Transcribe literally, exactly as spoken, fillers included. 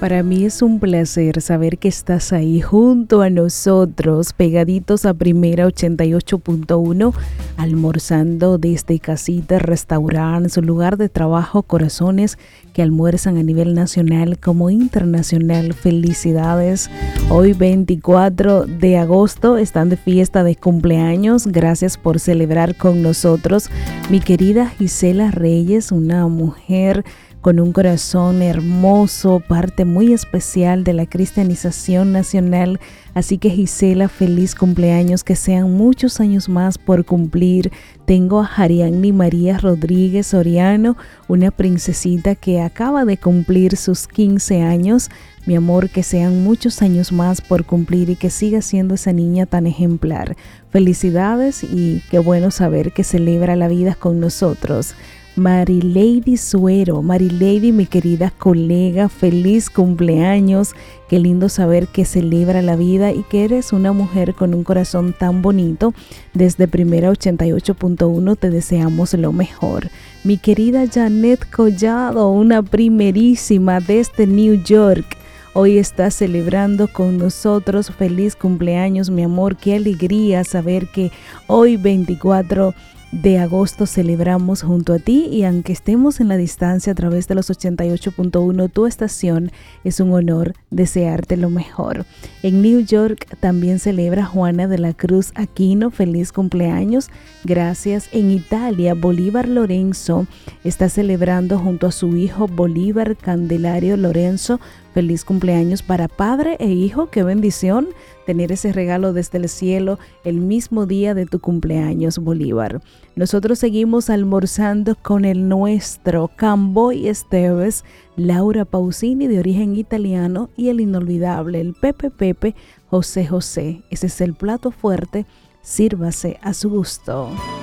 Para mí es un placer saber que estás ahí junto a nosotros, pegaditos a Primera ochenta y ocho punto uno, almorzando desde casita, restaurante, su lugar de trabajo, corazones que almuerzan a nivel nacional como internacional. Felicidades. Hoy veinticuatro de agosto están de fiesta de cumpleaños. Gracias por celebrar con nosotros. Mi querida Gisela Reyes, una mujer con un corazón hermoso, parte muy especial de la cristianización nacional. Así que Gisela, feliz cumpleaños, que sean muchos años más por cumplir. Tengo a Jarianny María Rodríguez Soriano, una princesita que acaba de cumplir sus quince años. Mi amor, que sean muchos años más por cumplir y que siga siendo esa niña tan ejemplar. Felicidades y qué bueno saber que celebra la vida con nosotros. Marilady Suero, Marilady, mi querida colega, feliz cumpleaños. Qué lindo saber que celebra la vida y que eres una mujer con un corazón tan bonito. Desde Primera ochenta y ocho punto uno te deseamos lo mejor. Mi querida Janet Collado, una primerísima desde New York. Hoy está celebrando con nosotros. Feliz cumpleaños, mi amor. Qué alegría saber que hoy veinticuatro de agosto celebramos junto a ti, y aunque estemos en la distancia a través de los ochenta y ocho punto uno, tu estación, es un honor desearte lo mejor. En New York también celebra Juana de la Cruz Aquino, feliz cumpleaños, gracias. En Italia, Bolívar Lorenzo está celebrando junto a su hijo Bolívar Candelario Lorenzo. Feliz cumpleaños para padre e hijo, qué bendición tener ese regalo desde el cielo el mismo día de tu cumpleaños, Bolívar. Nosotros seguimos almorzando con el nuestro Camboy Esteves, Laura Pausini, de origen italiano, y el inolvidable, el Pepe Pepe, José José. Ese es el plato fuerte, sírvase a su gusto.